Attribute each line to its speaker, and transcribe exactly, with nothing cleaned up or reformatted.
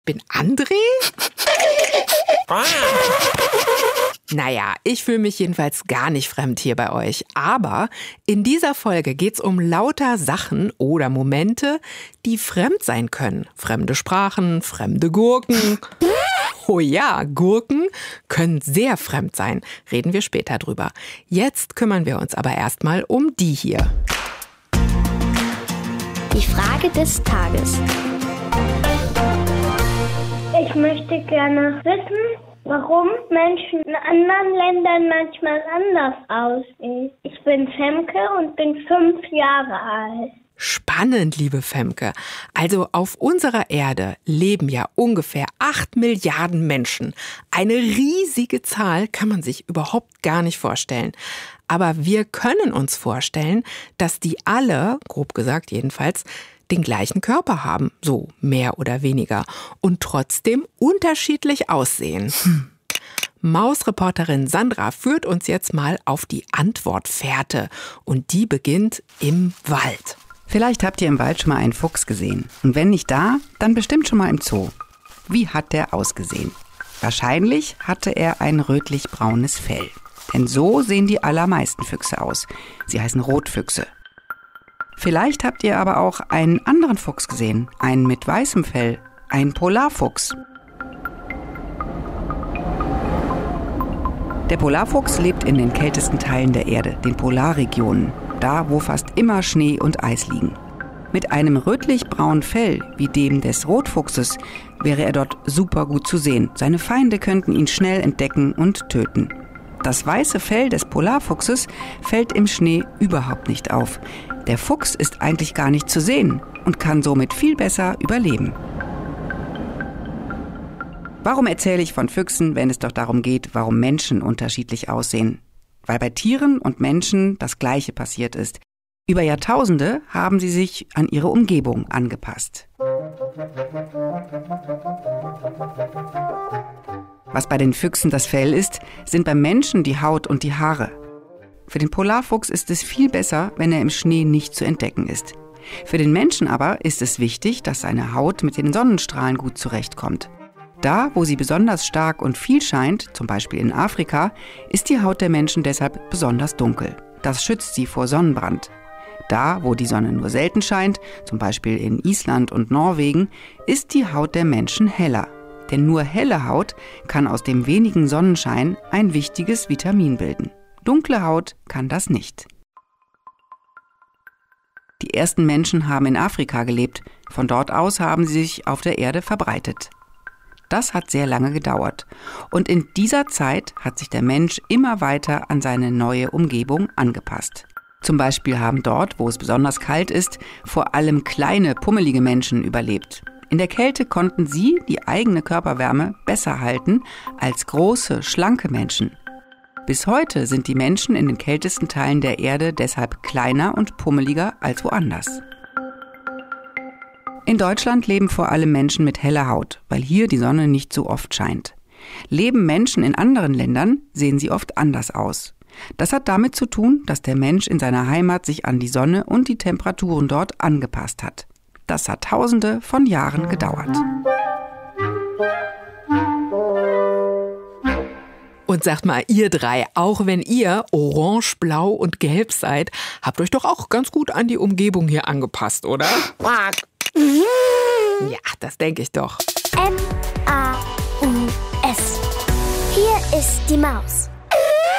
Speaker 1: bin André? Naja, ich fühle mich jedenfalls gar nicht fremd hier bei euch. Aber in dieser Folge geht's um lauter Sachen oder Momente, die fremd sein können. Fremde Sprachen, fremde Gurken. Oh ja, Gurken können sehr fremd sein. Reden wir später drüber. Jetzt kümmern wir uns aber erstmal um die hier.
Speaker 2: Die Frage des Tages.
Speaker 3: Ich möchte gerne wissen, warum Menschen in anderen Ländern manchmal anders aussehen. Ich bin Femke und bin fünf Jahre alt.
Speaker 1: Spannend, liebe Femke. Also auf unserer Erde leben ja ungefähr acht Milliarden Menschen. Eine riesige Zahl, kann man sich überhaupt gar nicht vorstellen. Aber wir können uns vorstellen, dass die alle, grob gesagt jedenfalls, den gleichen Körper haben, so mehr oder weniger, und trotzdem unterschiedlich aussehen. Hm. Mausreporterin Sandra führt uns jetzt mal auf die Antwortfährte und die beginnt im Wald.
Speaker 4: Vielleicht habt ihr im Wald schon mal einen Fuchs gesehen. Und wenn nicht da, dann bestimmt schon mal im Zoo. Wie hat der ausgesehen? Wahrscheinlich hatte er ein rötlich-braunes Fell. Denn so sehen die allermeisten Füchse aus. Sie heißen Rotfüchse. Vielleicht habt ihr aber auch einen anderen Fuchs gesehen. Einen mit weißem Fell. Einen Polarfuchs. Der Polarfuchs lebt in den kältesten Teilen der Erde, den Polarregionen. Da, wo fast immer Schnee und Eis liegen. Mit einem rötlich-braunen Fell, wie dem des Rotfuchses, wäre er dort super gut zu sehen. Seine Feinde könnten ihn schnell entdecken und töten. Das weiße Fell des Polarfuchses fällt im Schnee überhaupt nicht auf. Der Fuchs ist eigentlich gar nicht zu sehen und kann somit viel besser überleben. Warum erzähle ich von Füchsen, wenn es doch darum geht, warum Menschen unterschiedlich aussehen? Weil bei Tieren und Menschen das Gleiche passiert ist. Über Jahrtausende haben sie sich an ihre Umgebung angepasst. Was bei den Füchsen das Fell ist, sind beim Menschen die Haut und die Haare. Für den Polarfuchs ist es viel besser, wenn er im Schnee nicht zu entdecken ist. Für den Menschen aber ist es wichtig, dass seine Haut mit den Sonnenstrahlen gut zurechtkommt. Da, wo sie besonders stark und viel scheint, zum Beispiel in Afrika, ist die Haut der Menschen deshalb besonders dunkel. Das schützt sie vor Sonnenbrand. Da, wo die Sonne nur selten scheint, zum Beispiel in Island und Norwegen, ist die Haut der Menschen heller. Denn nur helle Haut kann aus dem wenigen Sonnenschein ein wichtiges Vitamin bilden. Dunkle Haut kann das nicht. Die ersten Menschen haben in Afrika gelebt. Von dort aus haben sie sich auf der Erde verbreitet. Das hat sehr lange gedauert. Und in dieser Zeit hat sich der Mensch immer weiter an seine neue Umgebung angepasst. Zum Beispiel haben dort, wo es besonders kalt ist, vor allem kleine, pummelige Menschen überlebt. In der Kälte konnten sie die eigene Körperwärme besser halten als große, schlanke Menschen. Bis heute sind die Menschen in den kältesten Teilen der Erde deshalb kleiner und pummeliger als woanders. In Deutschland leben vor allem Menschen mit heller Haut, weil hier die Sonne nicht so oft scheint. Leben Menschen in anderen Ländern, sehen sie oft anders aus. Das hat damit zu tun, dass der Mensch in seiner Heimat sich an die Sonne und die Temperaturen dort angepasst hat. Das hat Tausende von Jahren gedauert.
Speaker 1: Und sagt mal, ihr drei, auch wenn ihr orange, blau und gelb seid, habt euch doch auch ganz gut an die Umgebung hier angepasst, oder? Ja, das denke ich doch.
Speaker 2: M A U S. Hier ist die Maus.